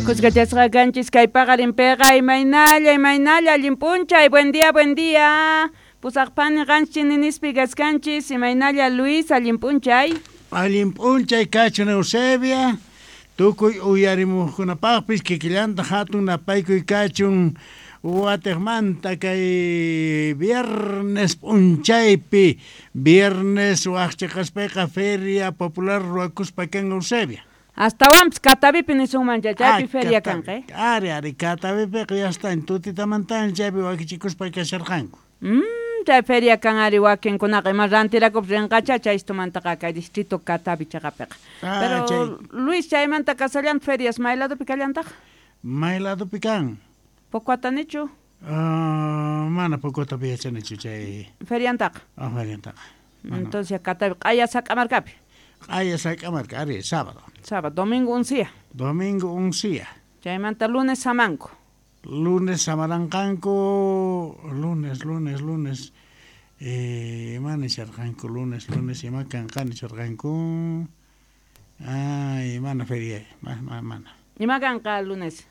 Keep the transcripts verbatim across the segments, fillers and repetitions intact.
Kuskachasqa kanchis kay paqarinpiqa imaynalla imaynalla llimpunchay. Buen día, buen día. Pusaqpani qanchis ninispi kaskanchis imaynalla Luis allimpunchay. Allimpunchay kachun Eusebia. Tukuy uyarimuqkunapaqpis kikillanta hatun napaykuy kachun watermanta kay viernes punchaypi viernes waqchaqaspayqa feria popular ruakuspa kan Eusebia. Hasta wamps katavipi nisunman chaypi feria kanqa. Ari ari katavipi ya está en tutitamantan chaypi wakichikuspa kasharqanku. Mm, chay feria kan ari wakinkunaqa ima rantirakupis rinqacha chaystumantaqa kay distrito Katavi chaqapiqa. Ah, Pero chay. Luis chaymanta kasallan ferias mayladopi kallantaqa. Mayladopi kan. Poco atanichu. Ah, mana poco tapia chanichu chay. Feriantaqa. Ah, feriantaqa. Entonces Katavi qaya saqamarkapi. Qaya saqamarka ari sábado. Sábado, domingo uncia. Domingo uncia. Chaymanta lunes samanco. Lunes samarancanco, lunes, lunes, lunes. Eh, mani charranco, lunes, lunes, y macancani charranco. Ay, mana feria, mana, mana. Y maganca lunes.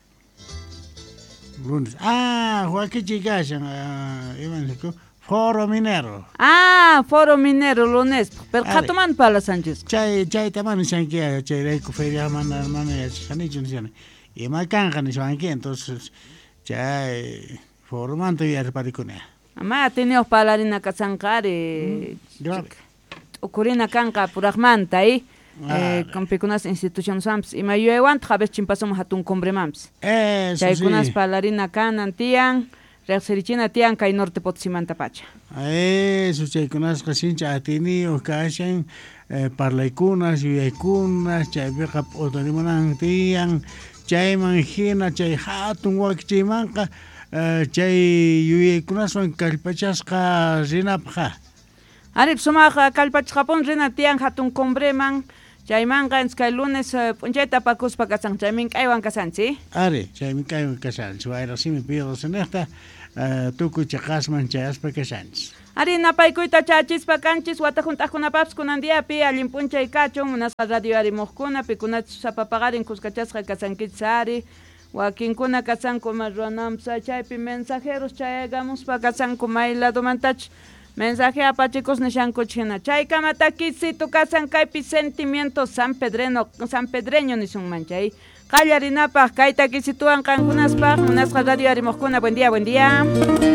Lunes. Ah, Joaquín Chigashan, ah, iban Foro Minero. Ah, foro minero lunes. Pero Ari. katuman pala Sánchez. Chay, chay tamani shankia, chay reiko feria, mana, mana, chanichun chani. Y macancani shanki, entonces, chay, formanto y arparicunea. Ama tenido palarina kasankari. Grave. Ukurina kanka puragmanta ahí. Ah, Eh, con picunas instituciones amps. Y mayo ewant jabes chimpasum hatun cumbre mams. Eso Chay sí. kunas palarina kanan tian. Rexerichina tian kay norte potsimanta pacha. Eso, chay kunas kasincha atini o kashan parlaikunas, yuyaikunas, chay beqa otonimanan tian, chay manjina, chay hatun wakchimanka, chay yuyaikunas wan kalpachasqa rinapqa. Arip sumaqa kalpachqapun rina tian hatun cumbre man. Chaymanga kay lunes punchayta pakuspa kasan chaymin kaywan kasanchi. Ari, chay mi kaywan kasan, suayra simi pido senesta, tuku chaqasman chayaspa kasanchis. Ari napaykuyta chachispa kanchis wata juntakunapapas kunandiapi allimpunchay kachun munasqa radio arimuqkuna pikunachus sapapaqarin kuskachasqa kasankich ari wakinkuna kasanku marruanamsa chaypi mensajeros chayagamuspa kasanku mayladomantach mensaje apachicos nishankuchina chay kamatakisitu kasan kaypi sentimiento San Pedreno San Pedreño nisunman chay qallarinapaq kayta kisituwan kankunaspaq munasqa radio arimuqkuna buen día buen día.